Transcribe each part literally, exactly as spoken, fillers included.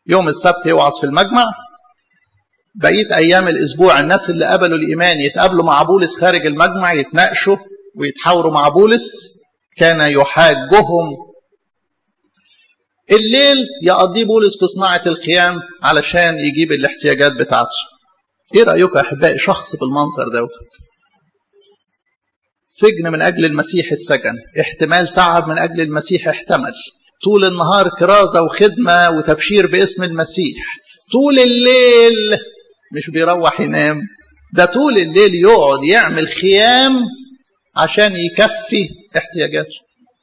يوم السبت يوعظ في المجمع، بقية أيام الأسبوع الناس اللي قبلوا الإيمان يتقابلوا مع بولس خارج المجمع، يتناقشوا ويتحاوروا مع بولس. كان يحاجهم. الليل يقضي بولس في صناعة الخيام علشان يجيب الاحتياجات بتاعته. ايه رأيكم يا أحبائي شخص بالمنظر دوت؟ سجن من أجل المسيح اتسجن، احتمال تعب من أجل المسيح احتمل، طول النهار كرازة وخدمة وتبشير باسم المسيح، طول الليل مش بيروح ينام، ده طول الليل يقعد يعمل خيام عشان يكفي احتياجاته.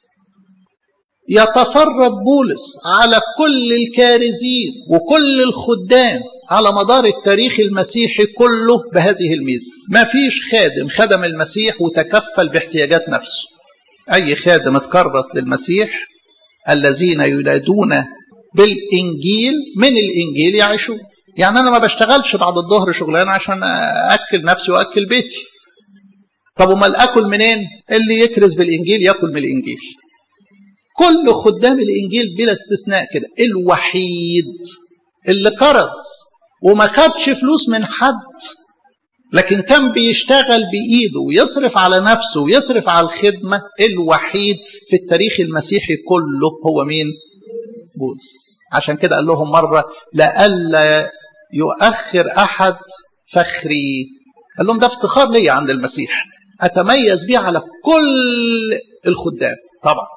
يتفرد بولس على كل الكارزين وكل الخدام على مدار التاريخ المسيحي كله بهذه الميزة. ما فيش خادم خدم المسيح وتكفل باحتياجات نفسه. أي خادم اتكرس للمسيح الذين يولدون بالإنجيل من الإنجيل يعيشون. يعني أنا ما بشتغلش بعد الظهر شغلان عشان أكل نفسي وأكل بيتي. طب وما الأكل منين؟ اللي يكرز بالإنجيل يأكل من الإنجيل. كل خدام الإنجيل بلا استثناء كده. الوحيد اللي كرز وما خدش فلوس من حد، لكن كان بيشتغل بإيده ويصرف على نفسه ويصرف على الخدمة، الوحيد في التاريخ المسيحي كله هو مين؟ بولس. عشان كده قال لهم مرة لألا يؤخر أحد فخري. قال لهم ده افتخار لي عند المسيح، أتميز بيه على كل الخدام. طبعا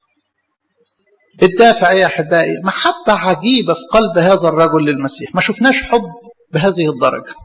الدافع يا أحبائي محبة عجيبة في قلب هذا الرجل للمسيح، ما شفناش حب بهذه الدرجة.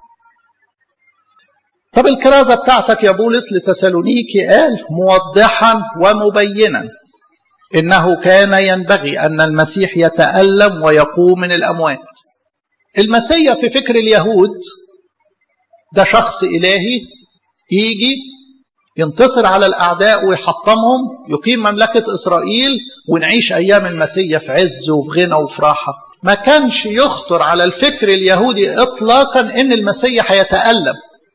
طب الكرازة بتاعتك يا بولس لتسالونيكي، قال موضحا ومبينا إنه كان ينبغي أن المسيح يتألم ويقوم من الأموات. المسيح في فكر اليهود ده شخص إلهي يجي ينتصر على الأعداء ويحطمهم، يقيم مملكة إسرائيل ونعيش أيام المسيح في عز وفي غنى وفي راحة. ما كانش يخطر على الفكر اليهودي إطلاقا إن المسيح هيتألم.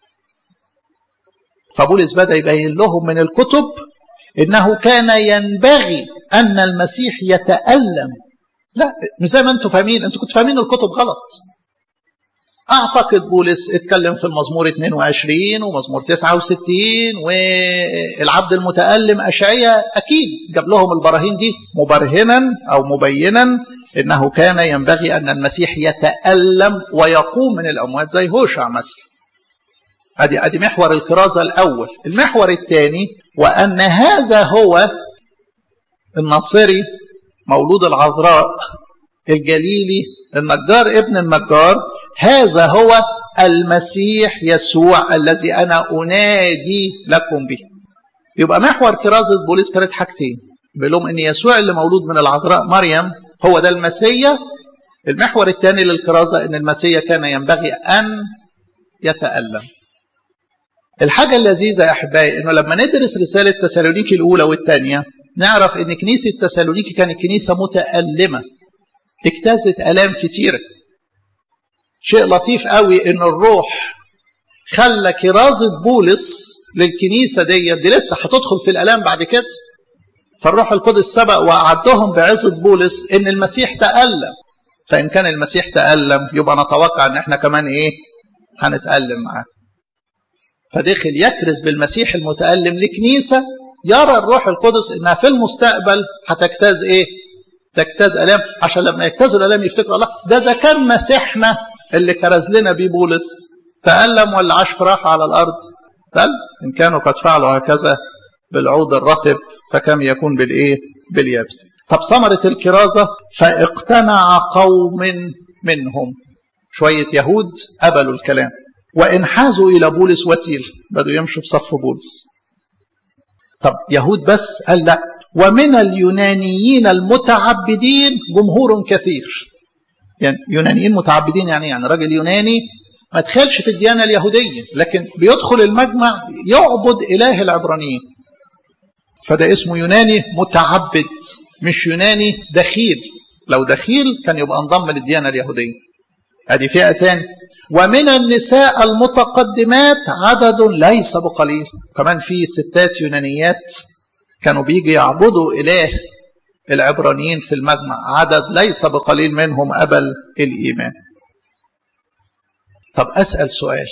فبولس بدأ يبين لهم من الكتب إنه كان ينبغي أن المسيح يتألم. لا، مش زي ما أنتم فاهمين، أنتم كنتوا فاهمين الكتب غلط. أعتقد بولس اتكلم في المزمور اثنين وعشرين ومزمور تسعة وستين والعبد المتألم أشعياء، أكيد جاب لهم البراهين دي مبرهنا أو مبينا إنه كان ينبغي أن المسيح يتألم ويقوم من الأموات زي هوشع مثلا. أدي أدي محور الكرازة الأول. المحور الثاني وأن هذا هو الناصري مولود العذراء الجليلي النجار ابن النجار، هذا هو المسيح يسوع الذي أنا أنادي لكم به. يبقى محور كرازة بولس كانت حاجتين، بيقولهم إن يسوع اللي مولود من العذراء مريم هو ده المسيح. المحور الثاني للكرازة إن المسيح كان ينبغي أن يتألم. الحاجة اللذيذة يا أحبائي إنه لما ندرس رسالة تسالونيكي الأولى والثانية نعرف إن كنيسة تسالونيكي كانت كنيسة متألمة، اجتازت آلام كتيرة. شيء لطيف قوي إن الروح خلى كرازة بولس للكنيسة دي دي لسه هتدخل في الآلام بعد كده. فالروح القدس سبق وأعدهم بعزة بولس إن المسيح تألم، فإن كان المسيح تألم يبقى نتوقع إن إحنا كمان إيه هنتألم معاه. فدخل يكرز بالمسيح المتألم لكنيسة يرى الروح القدس إنها في المستقبل هتجتاز إيه؟ تجتاز آلام، عشان لما يجتازوا الآلام يفتكروا الله ده إذا كان مسيحنا اللي كرز لنا بيه بولس تألم ولا عاش في راحة على الأرض؟ قال إن كانوا قد فعلوا هكذا بالعود الرطب فكم يكون بالإيه؟ باليابس. طب ثمرة الكرازة فاقتنع قوم منهم، شوية يهود قبلوا الكلام وانحازوا إلى بولس وسيلة، بدوا يمشوا بصف بولس. طب يهود بس؟ قال لا، ومن اليونانيين المتعبدين جمهور كثير. يعني يونانيين متعبدين يعني يعني راجل يوناني ما دخلش في الديانة اليهودية لكن بيدخل المجمع يعبد إله العبرانيين، فده اسمه يوناني متعبد مش يوناني دخيل. لو دخيل كان يبقى انضم للديانة اليهودية. هذه فئة تاني. ومن النساء المتقدمات عدد ليس بقليل، كمان في ستات يونانيات كانوا بيجي يعبدوا إله العبرانيين في المجمع عدد ليس بقليل منهم قبل الإيمان. طب أسأل سؤال،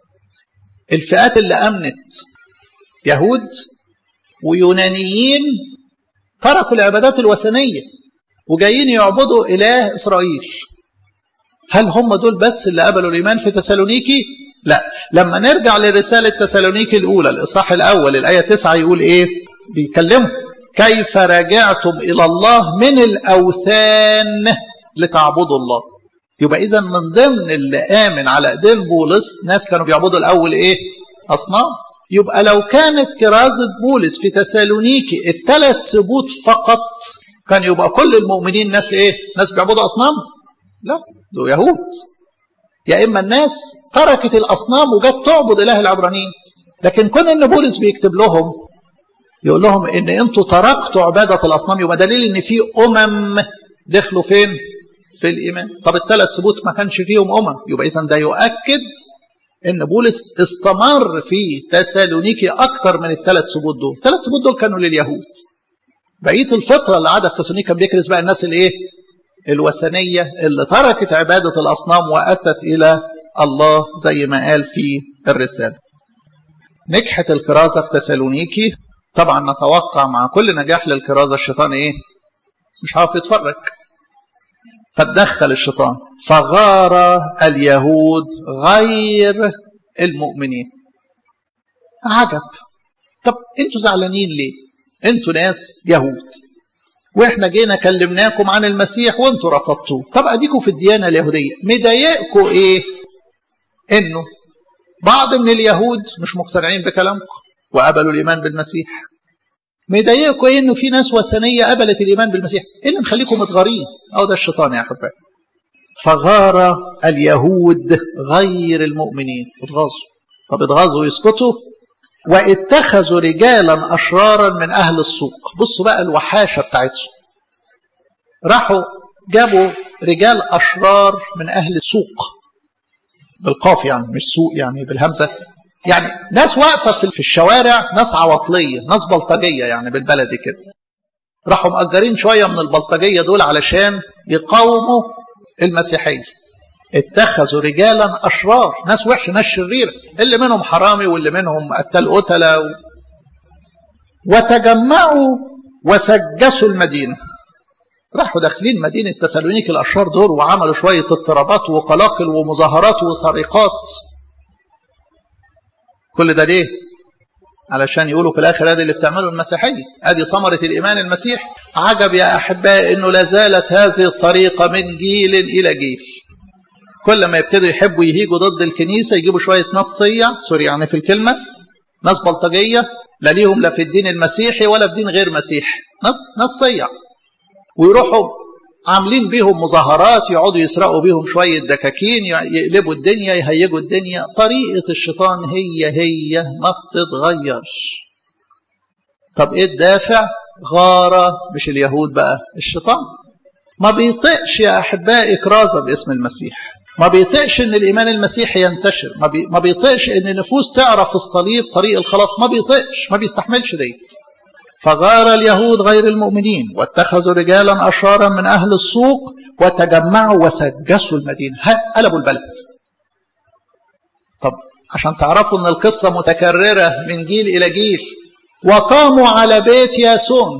الفئات اللي أمنت يهود ويونانيين تركوا العبادات الوثنية وجايين يعبدوا إله إسرائيل، هل هم دول بس اللي قبلوا الإيمان في تسالونيكي؟ لا، لما نرجع لرسالة تسالونيكي الأولى الإصحاح الأول الآية تسعة يقول إيه؟ بيكلموا كيف رجعتم إلى الله من الأوثان لتعبدوا الله. يبقى إذا من ضمن اللي آمن على إيدين بولس ناس كانوا بيعبدوا الأول إيه؟ أصنام. يبقى لو كانت كرازة بولس في تسالونيكي الثلاث سبوت فقط كان يبقى كل المؤمنين ناس إيه؟ ناس بيعبدوا أصنام؟ لا، دول يهود. يا إما الناس تركت الأصنام وجت تعبد إله العبرانيين. لكن كون إن بولس بيكتب لهم يقول لهم إن أنتوا تركتوا عبادة الأصنام يبقى دليل إن في أمم دخلوا فين؟ في الإيمان. طب الثلاث سبوت ما كانش فيهم أمم، يبقى إذن ده يؤكد إن بولس استمر في تسالونيكي أكتر من الثلاث سبوت دول. الثلاث سبوت دول كانوا لليهود. بقية الفترة اللي قعدت في تسالونيكي كان بيكرز بقى الناس اللي إيه؟ الوثنية اللي تركت عبادة الأصنام وأتت إلى الله زي ما قال في الرسالة. نجحت الكرازة في تسالونيكي. طبعا نتوقع مع كل نجاح للكرازة الشيطان إيه؟ مش عارف يتفرج، فتدخل الشيطان فغار اليهود غير المؤمنين. عجب، طب انتوا زعلانين ليه؟ انتوا ناس يهود واحنا جينا كلمناكم عن المسيح وانتوا رفضتوه. طب اديكم في الديانة اليهودية مضايقكم ايه؟ انه بعض من اليهود مش مقتنعين بكلامكم وقبلوا الايمان بالمسيح. مضايقكم ايه؟ انه في ناس وثنيه قبلت الايمان بالمسيح. ايه اللي مخليكم متغارين؟ او ده الشيطان يا احبائي. فغار اليهود غير المؤمنين، اتغاظوا. طب اتغاظوا يسكتوا؟ واتخذوا رجالا اشرارا من اهل السوق. بصوا بقى الوحاشه بتاعتهم. راحوا جابوا رجال اشرار من اهل السوق، بالقاف يعني مش سوق يعني بالهمزه، يعني ناس واقفه في الشوارع، ناس عواطليه، ناس بلطجيه يعني بالبلدي كده. راحوا مأجرين شويه من البلطجيه دول علشان يقاوموا المسيحيه. اتخذوا رجالا اشرار، ناس وحشه، ناس شريره، اللي منهم حرامي واللي منهم قتال قتله و... وتجمعوا وسجسوا المدينه. راحوا داخلين مدينه تسالونيكي الاشرار دول وعملوا شويه اضطرابات وقلاقل ومظاهرات وسرقات. كل ده ليه؟ علشان يقولوا في الاخر ادي اللي بتعمله المسيحيه، ادي ثمره الايمان المسيحي. عجب يا احبائي انه لا زالت هذه الطريقه من جيل الى جيل. كل ما يبتدوا يحبوا يهيجوا ضد الكنيسه يجيبوا شويه ناس صيع، سوري يعني في الكلمه، ناس بلطجيه لا ليهم لا في الدين المسيحي ولا في دين غير مسيحي، ناس ناس صيع، ويروحوا عاملين بيهم مظاهرات، يقعدوا يسرقوا بيهم شوية دكاكين، يقلبوا الدنيا، يهيجوا الدنيا. طريقة الشيطان هي هي ما بتتغيرش. طب ايه الدافع؟ غارة مش اليهود بقى، الشيطان. ما بيطقش يا أحبائي كرازة باسم المسيح، ما بيطقش ان الإيمان المسيحي ينتشر، ما, بي ما بيطقش ان نفوس تعرف الصليب طريق الخلاص، ما بيطقش، ما بيستحملش ديت. فغار اليهود غير المؤمنين واتخذوا رجالا أشرارا من أهل السوق وتجمعوا وسجسوا المدينة. قلبوا البلد. طب عشان تعرفوا أن القصة متكررة من جيل إلى جيل. وقاموا على بيت ياسون.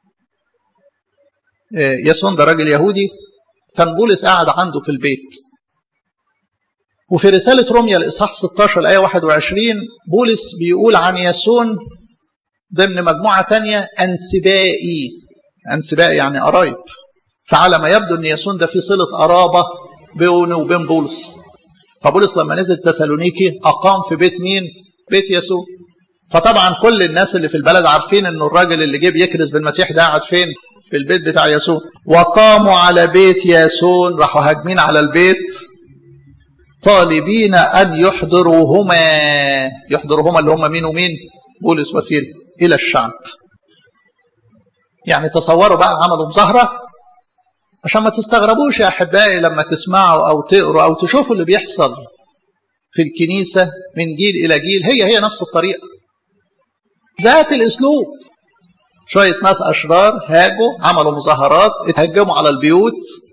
ياسون ده راجل يهودي كان بولس قاعد عنده في البيت. وفي رسالة روميا الإصحاح ستة عشر الآية واحد وعشرين بولس بيقول عن ياسون ضمن مجموعة تانية أنسبائي. أنسبائي يعني قرايب. فعلى ما يبدو أن ياسون ده في صلة قرابة بينه وبين بولس. فبولس لما نزل تسالونيكي أقام في بيت مين؟ بيت ياسون. فطبعا كل الناس اللي في البلد عارفين أنه الراجل اللي جه بيكرز بالمسيح ده قاعد فين؟ في البيت بتاع ياسون. وقاموا على بيت ياسون، راحوا هاجمين على البيت طالبين أن يحضروهما. يحضروهما اللي هم مين ومين؟ بولس وسيلة إلى الشعب. يعني تصوروا بقى عملوا مظاهرة. عشان ما تستغربوش يا أحبائي لما تسمعوا أو تقروا أو تشوفوا اللي بيحصل في الكنيسة من جيل إلى جيل، هي هي نفس الطريقة، ذات الأسلوب. شوية ناس أشرار هاجوا عملوا مظاهرات اتهجموا على البيوت